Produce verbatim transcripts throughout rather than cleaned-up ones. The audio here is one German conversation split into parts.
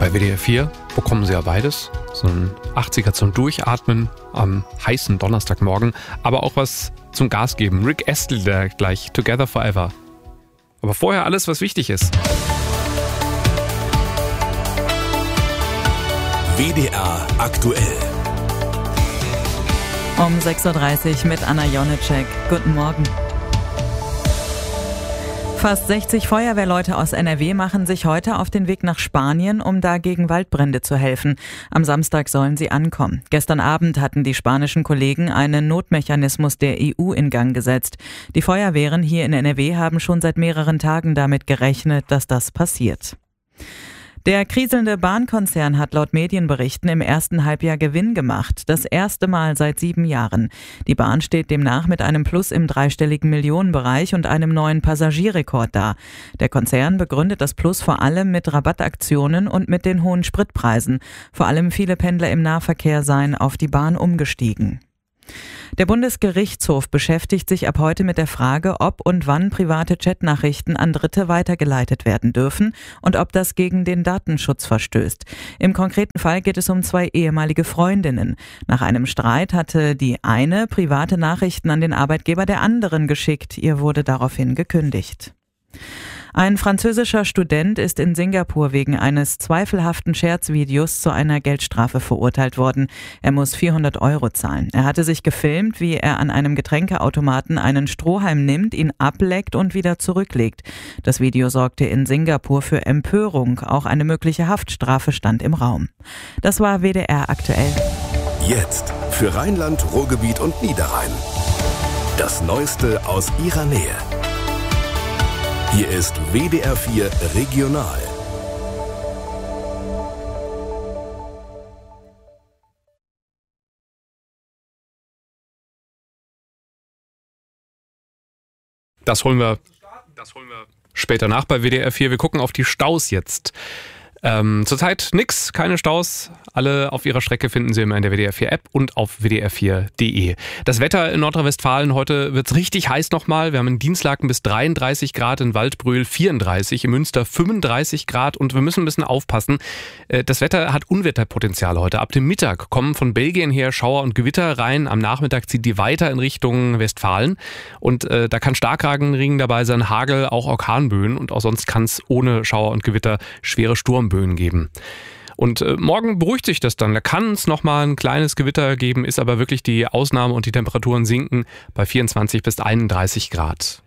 Bei W D R vier bekommen Sie ja beides. So ein achtziger zum Durchatmen am heißen Donnerstagmorgen, aber auch was zum Gas geben. Rick Astley da gleich, Together Forever. Aber vorher alles, was wichtig ist. W D R aktuell. Um sechs Uhr dreißig mit Anna Jonitschek. Guten Morgen. Fast sechzig Feuerwehrleute aus N R W machen sich heute auf den Weg nach Spanien, um da gegen Waldbrände zu helfen. Am Samstag sollen sie ankommen. Gestern Abend hatten die spanischen Kollegen einen Notmechanismus der E U in Gang gesetzt. Die Feuerwehren hier in N R W haben schon seit mehreren Tagen damit gerechnet, dass das passiert. Der kriselnde Bahnkonzern hat laut Medienberichten im ersten Halbjahr Gewinn gemacht. Das erste Mal seit sieben Jahren. Die Bahn steht demnach mit einem Plus im dreistelligen Millionenbereich und einem neuen Passagierrekord da. Der Konzern begründet das Plus vor allem mit Rabattaktionen und mit den hohen Spritpreisen. Vor allem viele Pendler im Nahverkehr seien auf die Bahn umgestiegen. Der Bundesgerichtshof beschäftigt sich ab heute mit der Frage, ob und wann private Chatnachrichten an Dritte weitergeleitet werden dürfen und ob das gegen den Datenschutz verstößt. Im konkreten Fall geht es um zwei ehemalige Freundinnen. Nach einem Streit hatte die eine private Nachrichten an den Arbeitgeber der anderen geschickt. Ihr wurde daraufhin gekündigt. Ein französischer Student ist in Singapur wegen eines zweifelhaften Scherzvideos zu einer Geldstrafe verurteilt worden. Er muss vierhundert Euro zahlen. Er hatte sich gefilmt, wie er an einem Getränkeautomaten einen Strohhalm nimmt, ihn ableckt und wieder zurücklegt. Das Video sorgte in Singapur für Empörung. Auch eine mögliche Haftstrafe stand im Raum. Das war W D R aktuell. Jetzt für Rheinland, Ruhrgebiet und Niederrhein. Das Neueste aus Ihrer Nähe. Hier ist W D R vier Regional. Das holen wir, das holen wir später nach bei W D R vier. Wir gucken auf die Staus jetzt. Ähm, zurzeit nix, keine Staus. Alle auf ihrer Strecke finden Sie immer in der W D R vier App und auf w d r vier punkt d e. Das Wetter in Nordrhein-Westfalen, heute wird's richtig heiß nochmal. Wir haben in Dienstlaken bis dreiunddreißig Grad, in Waldbröl vierunddreißig, in Münster fünfunddreißig Grad und wir müssen ein bisschen aufpassen. Das Wetter hat Unwetterpotenzial heute. Ab dem Mittag kommen von Belgien her Schauer und Gewitter rein. Am Nachmittag zieht die weiter in Richtung Westfalen und äh, da kann Starkregen dabei sein, Hagel, auch Orkanböen und auch sonst kann es ohne Schauer und Gewitter schwere Sturmböen geben. Und äh, morgen beruhigt sich das dann. Da kann es nochmal ein kleines Gewitter geben, ist aber wirklich die Ausnahme und die Temperaturen sinken bei vierundzwanzig bis einunddreißig Grad.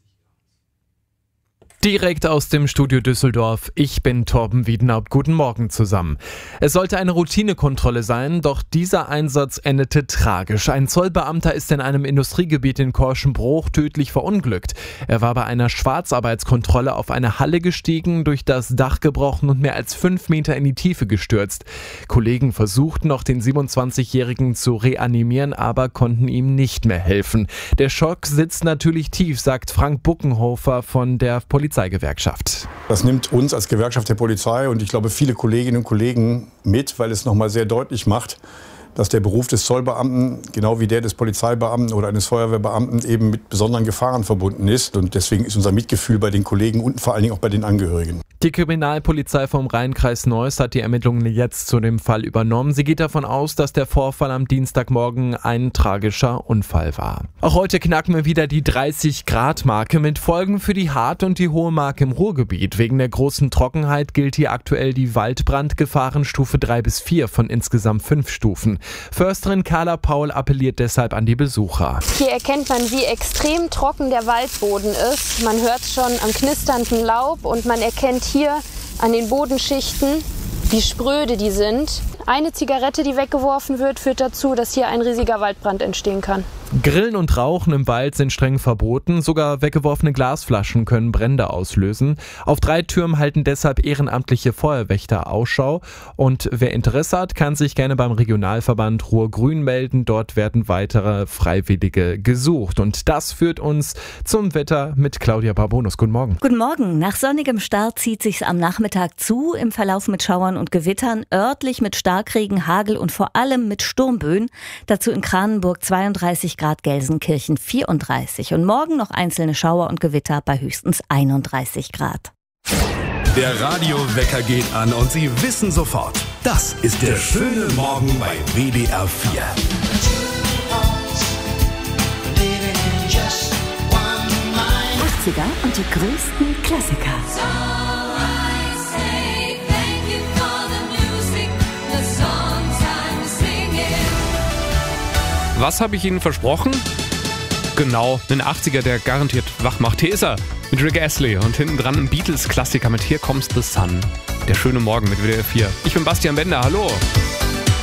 Direkt aus dem Studio Düsseldorf. Ich bin Torben Wiedenhaupt. Guten Morgen zusammen. Es sollte eine Routinekontrolle sein, doch dieser Einsatz endete tragisch. Ein Zollbeamter ist in einem Industriegebiet in Korschenbruch tödlich verunglückt. Er war bei einer Schwarzarbeitskontrolle auf eine Halle gestiegen, durch das Dach gebrochen und mehr als fünf Meter in die Tiefe gestürzt. Kollegen versuchten noch, den siebenundzwanzigjährigen zu reanimieren, aber konnten ihm nicht mehr helfen. Der Schock sitzt natürlich tief, sagt Frank Buckenhofer von der Polizei. Polizeigewerkschaft. Das nimmt uns als Gewerkschaft der Polizei und ich glaube viele Kolleginnen und Kollegen mit, weil es nochmal sehr deutlich macht, dass der Beruf des Zollbeamten, genau wie der des Polizeibeamten oder eines Feuerwehrbeamten, eben mit besonderen Gefahren verbunden ist. Und deswegen ist unser Mitgefühl bei den Kollegen und vor allen Dingen auch bei den Angehörigen. Die Kriminalpolizei vom Rheinkreis Neuss hat die Ermittlungen jetzt zu dem Fall übernommen. Sie geht davon aus, dass der Vorfall am Dienstagmorgen ein tragischer Unfall war. Auch heute knacken wir wieder die dreißig Grad Marke mit Folgen für die harte und die hohe Marke im Ruhrgebiet. Wegen der großen Trockenheit gilt hier aktuell die Waldbrandgefahrenstufe drei bis vier von insgesamt fünf Stufen. Försterin Carla Paul appelliert deshalb an die Besucher. Hier erkennt man, wie extrem trocken der Waldboden ist. Man hört schon am knisternden Laub und man erkennt hier an den Bodenschichten, wie spröde die sind. Eine Zigarette, die weggeworfen wird, führt dazu, dass hier ein riesiger Waldbrand entstehen kann. Grillen und Rauchen im Wald sind streng verboten. Sogar weggeworfene Glasflaschen können Brände auslösen. Auf drei Türmen halten deshalb ehrenamtliche Feuerwächter Ausschau. Und wer Interesse hat, kann sich gerne beim Regionalverband Ruhr-Grün melden. Dort werden weitere Freiwillige gesucht. Und das führt uns zum Wetter mit Claudia Barbonus. Guten Morgen. Guten Morgen. Nach sonnigem Start zieht sich's am Nachmittag zu. Im Verlauf mit Schauern und Gewittern, örtlich mit Starkregen, Hagel und vor allem mit Sturmböen. Dazu in Kranenburg zweiunddreißig Grad, Gelsenkirchen vierunddreißig. Und morgen noch einzelne Schauer und Gewitter bei höchstens einunddreißig Grad. Der Radiowecker geht an und Sie wissen sofort, das ist der schöne Morgen bei W D R vier. achtziger und die größten Klassiker. Was habe ich Ihnen versprochen? Genau, einen achtziger, der garantiert wach macht. Hier ist er mit Rick Astley und hinten dran ein Beatles-Klassiker mit Here Comes the Sun. Der schöne Morgen mit W D R vier. Ich bin Bastian Bender, hallo.